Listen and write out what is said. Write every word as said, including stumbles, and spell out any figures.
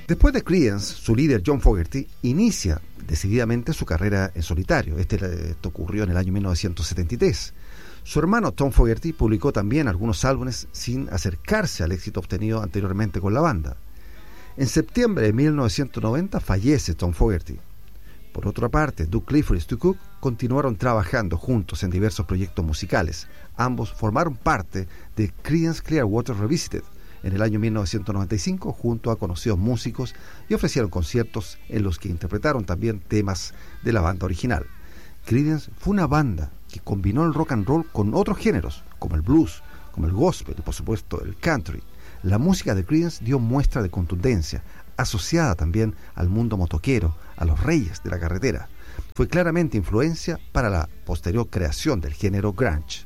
Después de Creedence, su líder John Fogerty inicia decididamente su carrera en solitario. Este, esto ocurrió en el año mil novecientos setenta y tres. Su hermano Tom Fogerty publicó también algunos álbumes sin acercarse al éxito obtenido anteriormente con la banda. En septiembre de mil novecientos noventa fallece Tom Fogerty. Por otra parte, Doug Clifford y Stu Cook continuaron trabajando juntos en diversos proyectos musicales. Ambos formaron parte de Creedence Clearwater Revisited en el año mil novecientos noventa y cinco junto a conocidos músicos y ofrecieron conciertos en los que interpretaron también temas de la banda original. Creedence fue una banda que combinó el rock and roll con otros géneros, como el blues, como el gospel y por supuesto el country. La música de Creedence dio muestra de contundencia, asociada también al mundo motoquero, a los reyes de la carretera. Fue claramente influencia para la posterior creación del género grunge.